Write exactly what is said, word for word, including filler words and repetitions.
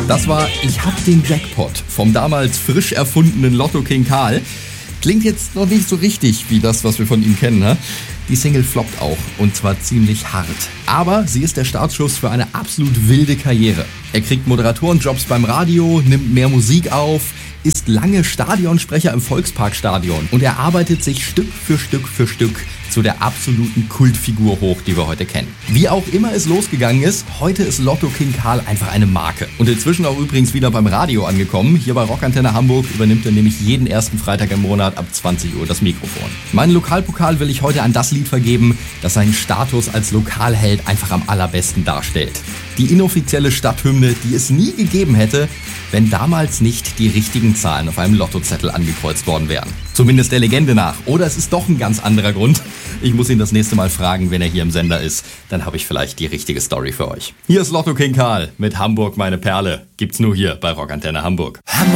Das war Ich hab den Jackpot vom damals frisch erfundenen Lotto King Karl. Klingt jetzt noch nicht so richtig wie das, was wir von ihm kennen, ne? Die Single floppt auch, und zwar ziemlich hart. Aber sie ist der Startschuss für eine absolut wilde Karriere. Er kriegt Moderatorenjobs beim Radio, nimmt mehr Musik auf, ist lange Stadionsprecher im Volksparkstadion und er arbeitet sich Stück für Stück für Stück zu der absoluten Kultfigur hoch, die wir heute kennen. Wie auch immer es losgegangen ist, heute ist Lotto King Karl einfach eine Marke. Und inzwischen auch übrigens wieder beim Radio angekommen. Hier bei Rockantenne Hamburg übernimmt er nämlich jeden ersten Freitag im Monat ab zwanzig Uhr das Mikrofon. Meinen Lokalpokal will ich heute an das Lied vergeben, das seinen Status als Lokalheld einfach am allerbesten darstellt. Die inoffizielle Stadthymne, die es nie gegeben hätte, wenn damals nicht die richtigen Zahlen auf einem Lottozettel angekreuzt worden wären. Zumindest der Legende nach. Oder es ist doch ein ganz anderer Grund. Ich muss ihn das nächste Mal fragen, wenn er hier im Sender ist. Dann habe ich vielleicht die richtige Story für euch. Hier ist Lotto King Karl mit Hamburg meine Perle. Gibt's nur hier bei Rockantenne Hamburg. Hamburg.